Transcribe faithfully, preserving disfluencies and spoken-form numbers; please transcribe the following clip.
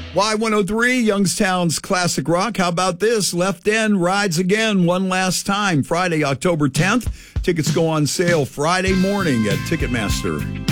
Y one oh three, Youngstown's classic rock. How about this? Left End rides again one last time. Friday, October tenth. Tickets go on sale Friday morning at Ticketmaster.